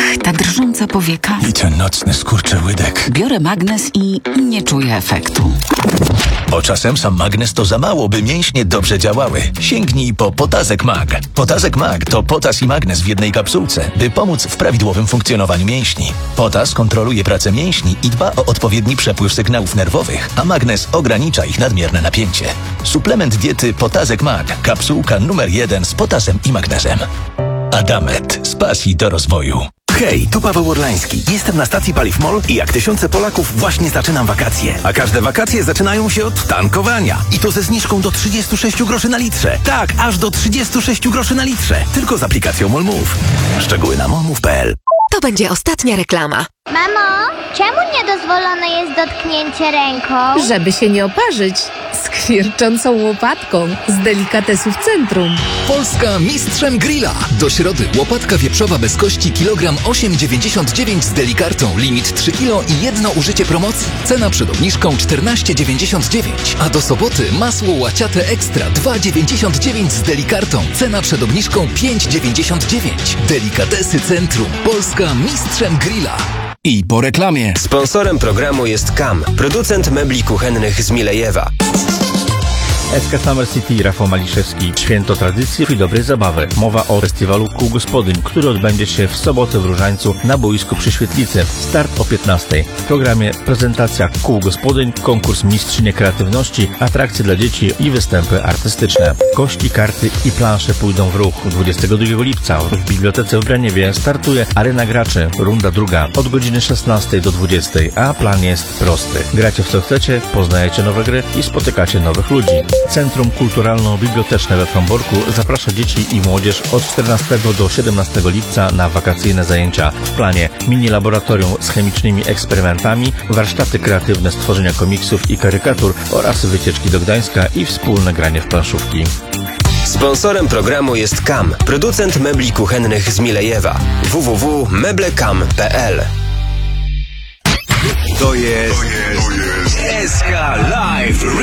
ta drżąca powieka. I ten nocny skurczyłydek. Biorę magnes i nie czuję efektu. Bo czasem sam magnes to za mało, by mięśnie dobrze działały. Sięgnij po Potazek Mag. Potazek Mag to potas i magnes w jednej kapsułce, by pomóc w prawidłowym funkcjonowaniu mięśni. Potas kontroluje pracę mięśni i dba o odpowiedni przepływ sygnałów nerwowych, a magnes ogranicza ich nadmierne napięcie. Suplement diety Potazek Mag. Kapsułka numer 1 z potasem i magnesem. Adamet. Z pasji do rozwoju. Hej, tu Paweł Orlański. Jestem na stacji Paliw MOL i jak tysiące Polaków właśnie zaczynam wakacje. A każde wakacje zaczynają się od tankowania. I to ze zniżką do 36 groszy na litrze. Tak, aż do 36 groszy na litrze. Tylko z aplikacją MOL Move. Szczegóły na molmove.pl. To będzie ostatnia reklama. Mamo, czemu niedozwolone jest dotknięcie ręką? Żeby się nie oparzyć skwierczącą łopatką z delikatesów Centrum. Polska mistrzem grilla. Do środy łopatka wieprzowa bez kości kilogram 8,99 z delikartą. Limit 3 kg i jedno użycie promocji. Cena przed obniżką 14,99. A do soboty masło łaciate ekstra 2,99 z delikartą. Cena przed obniżką 5,99. Delikatesy Centrum. Polska mistrzem grilla. I po reklamie. Sponsorem programu jest KAM, producent mebli kuchennych z Milejewa. SK Summer City, Rafał Maliszewski. Święto tradycji i dobrej zabawy. Mowa o festiwalu kół gospodyń, który odbędzie się w sobotę w Różańcu na boisku przy Świetlicy. Start o 15:00. W programie prezentacja kół gospodyń, konkurs mistrzynie kreatywności, atrakcje dla dzieci i występy artystyczne. Kości, karty i plansze pójdą w ruch. 22 lipca w Bibliotece w Braniewie startuje Arena Graczy, runda druga, od godziny 16:00 do 20:00, a plan jest prosty. Gracie w co chcecie, poznajecie nowe gry i spotykacie nowych ludzi. Centrum Kulturalno-Biblioteczne we Fromborku zaprasza dzieci i młodzież od 14 do 17 lipca na wakacyjne zajęcia. W planie mini laboratorium z chemicznymi eksperymentami, warsztaty kreatywne z tworzenia komiksów i karykatur oraz wycieczki do Gdańska i wspólne granie w planszówki. Sponsorem programu jest KAM, producent mebli kuchennych z Milejewa. www.meblekam.pl. To jest SK Live